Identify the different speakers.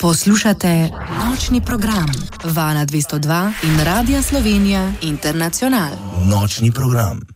Speaker 1: Poslušate nočni program Vala 202 in Radia Slovenija Internacional.
Speaker 2: Nočni program.